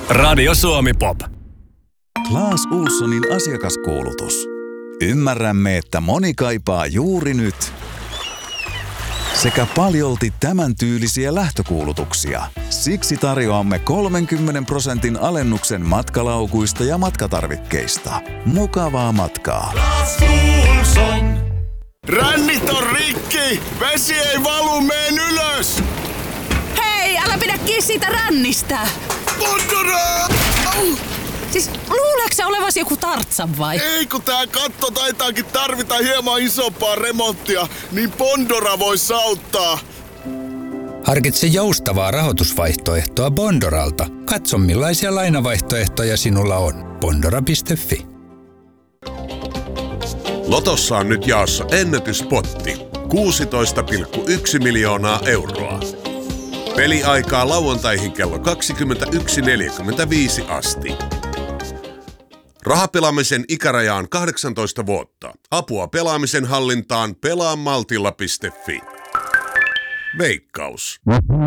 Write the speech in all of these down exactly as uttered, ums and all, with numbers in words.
Radio Suomi Pop. Claes Ohlsonin asiakaskuulutus. Ymmärrämme, että moni kaipaa juuri nyt sekä paljolti tämän tyylisiä lähtökuulutuksia. Siksi tarjoamme kolmenkymmenen prosentin alennuksen matkalaukuista ja matkatarvikkeista. Mukavaa matkaa. Claes Ohlson. Rännit on rikki! Vesi ei valu, meen ylös! Hei, älä pidä kiinni siitä rännistä! Bondora! Au! Siis luuleeko sä olevas joku Tartsan vai? Ei, kun tää katto taitaakin tarvita hieman isompaa remonttia, niin Bondora vois auttaa. Harkitse joustavaa rahoitusvaihtoehtoa Bondoralta. Katso millaisia lainavaihtoehtoja sinulla on. Bondora piste fi. Lotossa on nyt jaossa ennätyspotti. kuusitoista pilkku yksi miljoonaa euroa. Peliaikaa lauantaihin kello kaksikymmentäyksi neljäkymmentäviisi asti. Rahapelaamisen ikäraja on kahdeksantoista vuotta. Apua pelaamisen hallintaan pelaamaltilla piste fi. Veikkaus.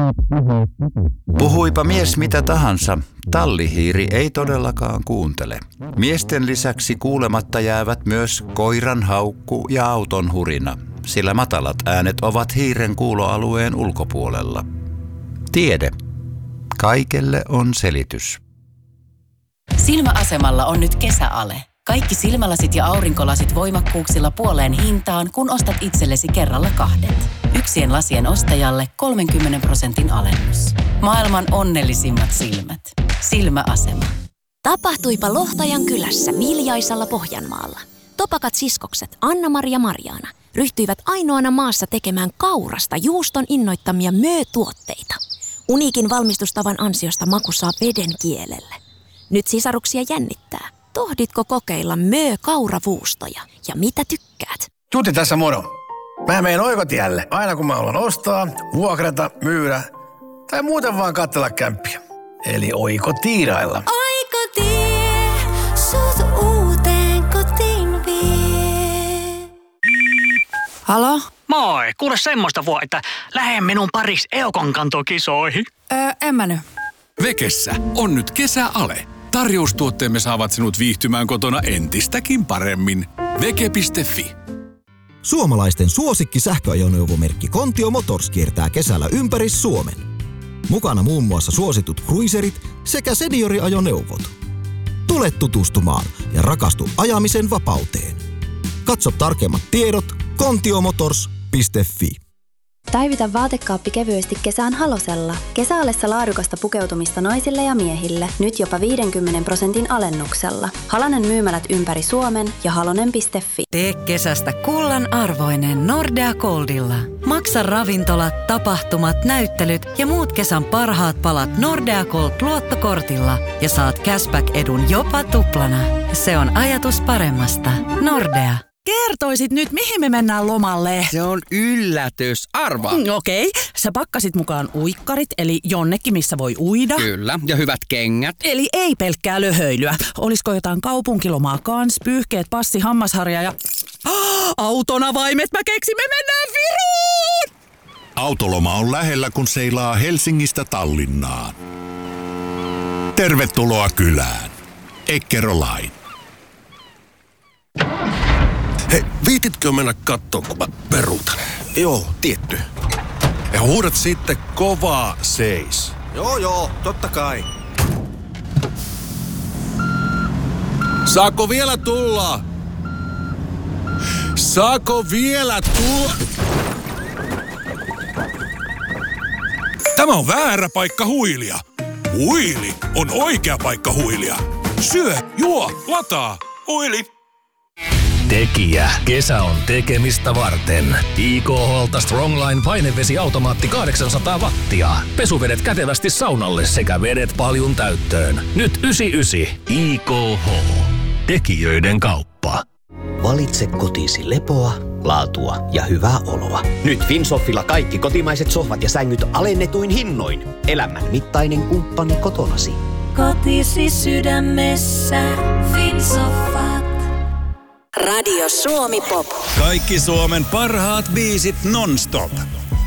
Puhuipa mies mitä tahansa, tallihiiri ei todellakaan kuuntele. Miesten lisäksi kuulematta jäävät myös koiran haukku ja auton hurina, sillä matalat äänet ovat hiiren kuuloalueen ulkopuolella. Tiede. Kaikelle on selitys. Silmäasemalla on nyt kesäale. Kaikki silmälasit ja aurinkolasit voimakkuuksilla puoleen hintaan, kun ostat itsellesi kerralla kahdet. Yksien lasien ostajalle kolmenkymmenen prosentin alennus. Maailman onnellisimmat silmät. Silmäasema. Tapahtuipa Lohtajan kylässä Viljaisalla Pohjanmaalla. Topakat siskokset Anna-Mari ja Marjaana ryhtyivät ainoana maassa tekemään kaurasta juuston innoittamia möötuotteita. Uniikin valmistustavan ansiosta maku saa veden kielelle. Nyt sisaruksia jännittää. Tohditko kokeilla möö-kauravuustoja? Ja mitä tykkäät? Tuuti tässä moro. Mä meen Oikotielle aina kun mä haluan ostaa, vuokrata, myydä tai muuten vaan katsella kämppiä. Eli Oikotiirailla. Oikotie, sut uuteen kotiin vie. Halo? Moi, kuule semmoista vuo, että lähde minun pariksi Eukon-kantokisoihin. Öö, en mä nyt. Vekessä on nyt kesäale. Tarjoustuotteemme saavat sinut viihtymään kotona entistäkin paremmin. Veke piste fi. Suomalaisten suosikki sähköajoneuvomerkki Kontio Motors kiertää kesällä ympäri Suomen. Mukana muun muassa suositut cruiserit sekä senioriajoneuvot. Tule tutustumaan ja rakastu ajamisen vapauteen. Katso tarkemmat tiedot kontiomotors piste fi. Päivitä vaatekaappi kevyesti kesään Halosella. Kesäalessa laadukasta pukeutumista naisille ja miehille. Nyt jopa viidenkymmenen prosentin alennuksella. Halonen myymälät ympäri Suomen ja halonen piste fi. Tee kesästä kullan arvoinen Nordea Goldilla. Maksa ravintolat, tapahtumat, näyttelyt ja muut kesän parhaat palat Nordea Gold luottokortilla ja saat cashback-edun jopa tuplana. Se on ajatus paremmasta. Nordea. Kertoisit nyt, mihin me mennään lomalle. Se on yllätys. Arvaa. Mm, Okei, okay. Sä pakkasit mukaan uikkarit, eli jonnekin, missä voi uida. Kyllä, ja hyvät kengät. Eli ei pelkkää löhöilyä. Olisiko jotain kaupunkilomaa kans, pyyhkeet, passi, hammasharja ja... Oh, autonavaimet, mä keksin, me mennään Viroon! Autoloma on lähellä, kun seilaa Helsingistä Tallinnaan. Tervetuloa kylään. Eckerö Line. Hei, viititkö mennä kattoo, kun mä peruutan? Joo, tietty. Ja huudat sitten kovaa seis. Joo joo, totta kai. Saako vielä tulla? Saako vielä tulla? Tämä on väärä paikka huilia. Huili on oikea paikka huilia. Syö, juo, lataa. Huili. Tekijä. Kesä on tekemistä varten. I K H:lta Strongline painevesiautomaatti kahdeksansataa wattia. Pesuvedet kätevästi saunalle sekä vedet paljun täyttöön. Nyt yhdeksänkymmentäyhdeksän. I K H. Tekijöiden kauppa. Valitse kotisi lepoa, laatua ja hyvää oloa. Nyt Finsoffilla kaikki kotimaiset sohvat ja sängyt alennetuin hinnoin. Elämän mittainen kumppani kotonasi. Kotisi sydämessä Finsoffat. Radio Suomi Pop. Kaikki Suomen parhaat biisit non-stop.